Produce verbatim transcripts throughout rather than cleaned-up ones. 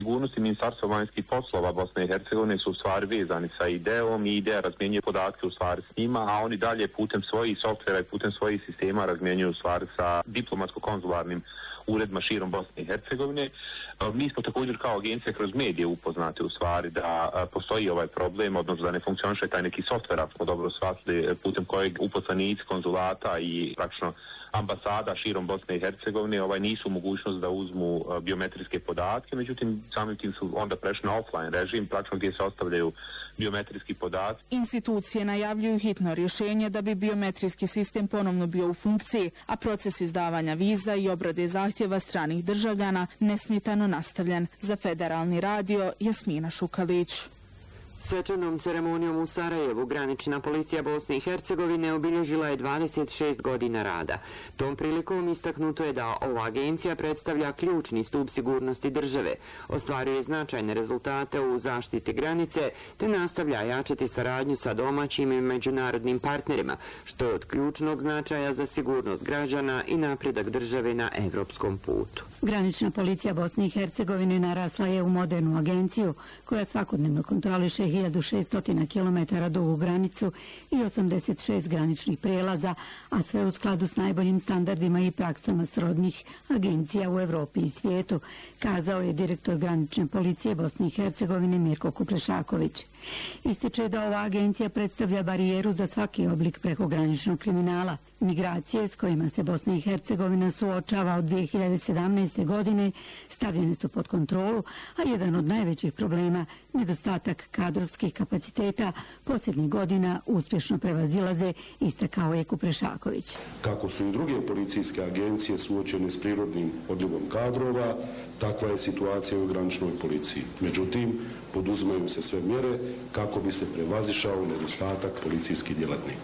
Sigurnosti Ministarstva vanjskih poslova Bosne i Hercegovine su u stvari vezani sa IDEom i IDEA razmjenjuje podatke u stvari s njima, a oni dalje putem svojih softvera i putem svojih sistema razmjenjuju u stvari sa diplomatsko-konzularnim uredima širom Bosne i Hercegovine. Mi smo također kao agencija kroz medije upoznati u stvari da postoji ovaj problem, odnosno da ne funkcioniše taj neki softver, ako smo dobro shvatili, putem kojeg uposlenici konzulata i praktično ambasada širom Bosne i Hercegovine ovaj nisu u mogućnost da uzmu biometrijske podatke, međutim samim tim su onda prešli na offline režim, praktično gdje se ostavljaju biometrijski podaci. Institucije najavljuju hitno rješenje da bi biometrijski sistem ponovno bio u funkciji, a proces izdavanja viza i obrade zahtjeva stranih državljana nesmetano nastavljen. Za Federalni radio, Jasmina Šukalić. Svečanom ceremonijom u Sarajevu granična policija Bosne i Hercegovine obilježila je dvadeset šest godina rada. Tom prilikom istaknuto je da ova agencija predstavlja ključni stup sigurnosti države, ostvaruje značajne rezultate u zaštiti granice te nastavlja jačati saradnju sa domaćim i međunarodnim partnerima, što je od ključnog značaja za sigurnost građana i napredak države na evropskom putu. Granična policija Bosne i Hercegovine narasla je u modernu agenciju koja svakodnevno kontroliše hiljadu šesto kilometara dugu granicu i osamdeset šest graničnih prelaza, a sve u skladu s najboljim standardima i praksama srodnih agencija u Evropi i svijetu, kazao je direktor granične policije Bosne i Hercegovine Mirko Kuprešaković. Ističe da ova agencija predstavlja barijeru za svaki oblik prekograničnog kriminala. Migracije s kojima se Bosna i Hercegovina suočava od dvije hiljade sedamnaeste. godine stavljene su pod kontrolu, a jedan od najvećih problema, nedostatak kadrovskih kapaciteta, posljednjih godina uspješno prevazilaze, istakao je Kuprešaković. Kako su i druge policijske agencije suočene s prirodnim odljevom kadrova, takva je situacija u graničnoj policiji. Međutim, poduzimaju se sve mjere kako bi se prevazišao nedostatak policijskih djelatnika.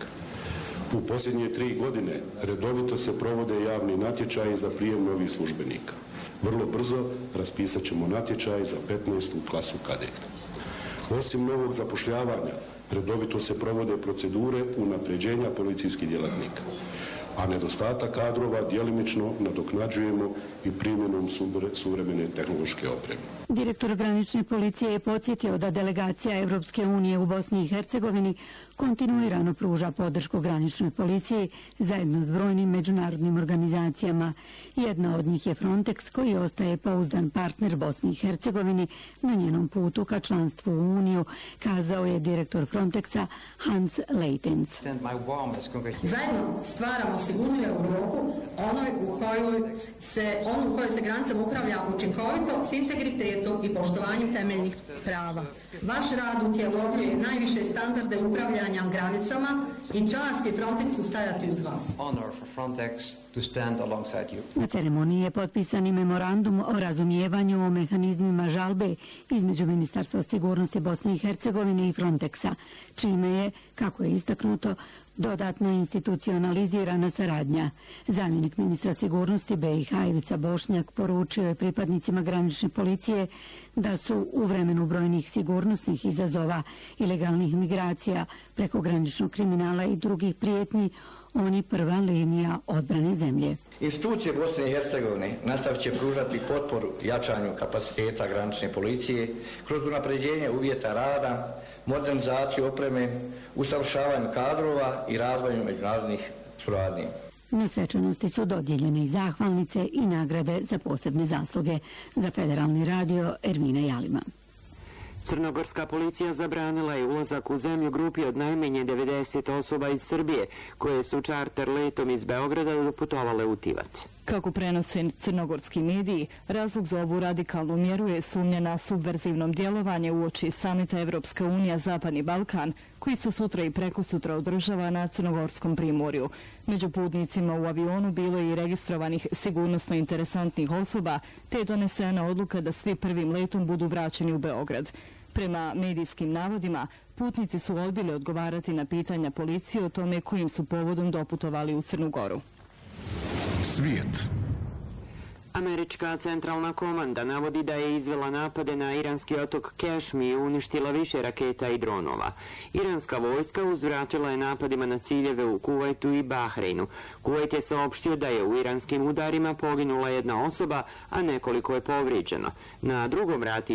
U posljednje tri godine redovito se provode javni natječaji za prijem novih službenika. Vrlo brzo raspisat ćemo natječaj za petnaestu klasu kadeta. Osim novog zapošljavanja, redovito se provode procedure unapređenja policijskih djelatnika, a nedostatak kadrova djelimično nadoknađujemo i primjenom suvremene tehnološke opreme. Direktor granične policije je podsjetio da delegacija Evropske unije u Bosni i Hercegovini kontinuirano pruža podršku graničnoj policiji zajedno s brojnim međunarodnim organizacijama. Jedna od njih je Frontex, koji ostaje pouzdan partner Bosni i Hercegovini na njenom putu ka članstvu u Uniju, kazao je direktor Frontexa Hans Leitens. Zajedno stvaramo sigurniju Europu, onoj u kojoj se, onu u kojoj se granicama upravlja učinkovito, s integritetom i poštovanjem temeljnih prava. Vaš rad utjelovljuje najviše standarde upravljanja granicama i čast je Frontexu stajati uz vas. Na ceremoniji je potpisan i memorandum o razumijevanju o mehanizmima žalbe između Ministarstva sigurnosti Bosne i Hercegovine i Frontexa, čime je, kako je istaknuto, dodatno institucionalizirana saradnja. Zamjenik ministra sigurnosti B i H Ivica Bošnjak poručio je pripadnicima granične policije da su u vremenu brojnih sigurnosnih izazova, ilegalnih migracija, prekograničnog kriminala i drugih prijetnji oni prva linija odbrane zemlje. Institucije Bosne i Hercegovine nastavit će pružati potporu jačanju kapaciteta granične policije kroz unapređenje uvjeta rada, modernizaciju opreme, usavršavanju kadrova i razvoju međunarodnih suradnji. Na svečanosti su dodijeljene i zahvalnice i nagrade za posebne zasluge. Za Federalni radio, Ermina Jalima. Crnogorska policija zabranila je ulazak u zemlju grupi od najmanje devedeset osoba iz Srbije, koje su čarter letom iz Beograda doputovale u Tivat. Kako prenose crnogorski mediji, razlog za ovu radikalnu mjeru je sumnja na subverzivnom djelovanje uoči samita Evropska unija Zapadni Balkan, koji se sutra i prekosutra održava na Crnogorskom primorju. Među putnicima u avionu bilo je i registrovanih sigurnosno interesantnih osoba, te je donesena odluka da svi prvim letom budu vraćeni u Beograd. Prema medijskim navodima, putnici su odbili odgovarati na pitanja policije o tome kojim su povodom doputovali u Crnu Goru. Svijet. Američka centralna komanda navodi da je izvela napade na iranski otok Kešmi i uništila više raketa i dronova. Iranska vojska uzvratila je napadima na ciljeve u Kuvajtu i Bahreinu. Kuvajt je saopštio da je u iranskim udarima poginula jedna osoba, a nekoliko je povrijeđeno. Na drugom ratištu